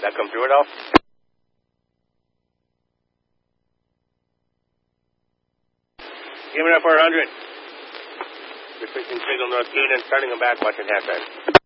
That come through at all? Give me that 400. Restricting signal North Keenan, starting them back, watching half side.